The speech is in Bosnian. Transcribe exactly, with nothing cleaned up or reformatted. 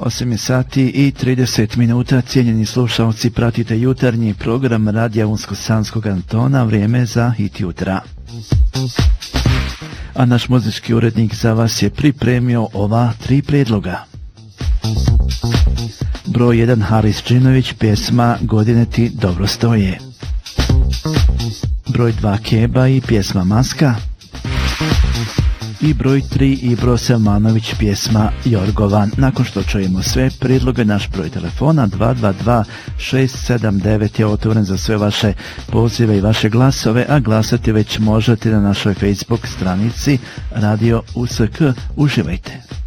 osam je sati i trideset minuta, cijenjeni slušalci, pratite jutarnji program Radija Unsko-Sanskog Antona, vrijeme za hit jutra. A naš muzički urednik za vas je pripremio ova tri prijedloga. Broj jedan, Haris Džinović, pjesma Godine ti dobro stoje. Broj dva, Keba i pjesma Maska. I broj tri, Ibro Selmanović, pjesma Jorgovan. Nakon što čujemo sve prijedloge, naš broj telefona dva dva dva šest sedam devet je otvoren za sve vaše pozive i vaše glasove, a glasati već možete na našoj Facebook stranici Radio U S K. Uživajte.